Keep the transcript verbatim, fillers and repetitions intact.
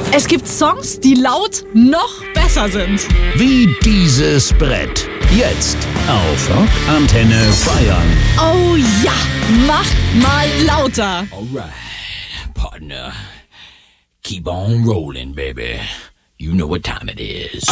Es gibt Songs, die laut noch besser sind. Wie dieses Brett. Jetzt auf Rockantenne Bayern. Oh ja, mach mal lauter. Alright, partner. Keep on rolling, baby. You know what time it is.